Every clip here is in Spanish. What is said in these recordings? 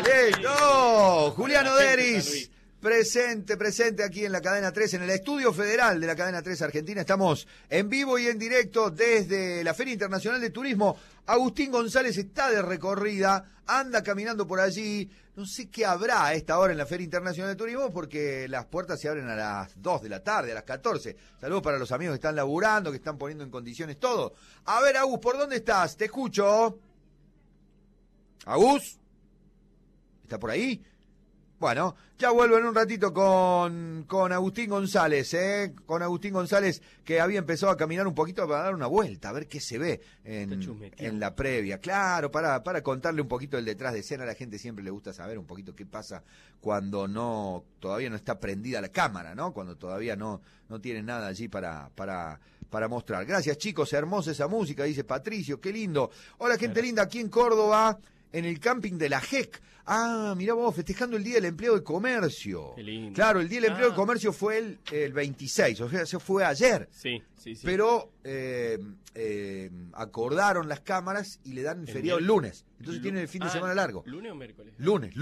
¡Listo! Julián Oderis. Presente aquí en la Cadena 3, en el Estudio Federal de la Cadena 3 Argentina. Estamos en vivo y en directo desde la Feria Internacional de Turismo. Agustín González está de recorrida, anda caminando por allí. No sé qué habrá a esta hora en la Feria Internacional de Turismo porque las puertas se abren a las 2 de la tarde, a las 14. Saludos para los amigos que están laburando, que están poniendo en condiciones todo. A ver, Agus, ¿por dónde estás? Te escucho. ¿Agus? ¿Está por ahí? Bueno, ya vuelvo en un ratito con Agustín González, con Agustín González, que había empezado a caminar un poquito para dar una vuelta, a ver qué se ve en la previa. Claro, para contarle un poquito el detrás de escena. A la gente siempre le gusta saber un poquito qué pasa cuando todavía no está prendida la cámara, ¿no? Cuando todavía no tiene nada allí para mostrar. Gracias, chicos, hermosa esa música, dice Patricio, qué lindo. Hola, gente linda, aquí en Córdoba, en el camping de la JEC. Ah, mirá vos, festejando el Día del Empleo de Comercio. Qué lindo. Claro, el Día del Empleo de Comercio fue el 26, o sea, se fue ayer. Sí. Pero acordaron las cámaras y le dan feriado el lunes. Entonces tienen el fin de semana largo. ¿Lunes o miércoles? Lunes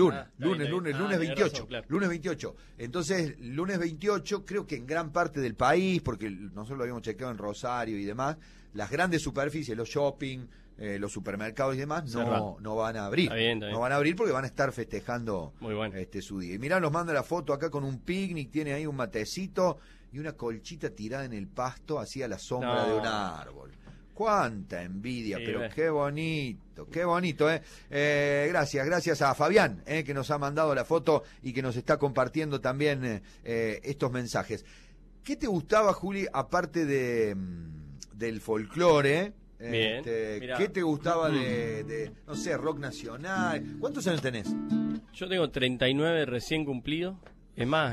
28. Razón, claro. Lunes 28. Entonces, lunes 28, creo que en gran parte del país, porque nosotros lo habíamos chequeado en Rosario y demás, las grandes superficies, los shopping, los supermercados y demás, no van a abrir. Está bien. No van a abrir porque van a estar festejando Muy bueno. su día. Y mirá, nos manda la foto acá con un picnic, tiene ahí un matecito y una colchita tirada en el pasto, así a la sombra de un árbol. Cuánta envidia, Sí, pero qué bonito, gracias a Fabián, que nos ha mandado la foto y que nos está compartiendo también estos mensajes. ¿Qué te gustaba, Juli, aparte del folclore? Bien, ¿Qué te gustaba de, no sé, rock nacional? ¿Cuántos años tenés? Yo tengo 39 recién cumplidos. Es más,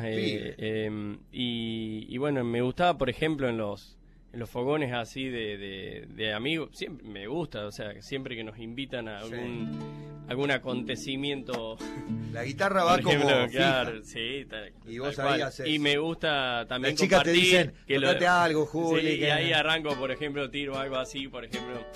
y bueno, me gustaba, por ejemplo, en los fogones así de amigos, siempre me gusta, o sea, siempre que nos invitan a algún acontecimiento. La guitarra va como claro, fija. sí, y vos ahí haces. Y me gusta también las chicas compartir. te dicen, tocate algo, Juli. Sí, y ahí arranco, por ejemplo, tiro algo así, por ejemplo,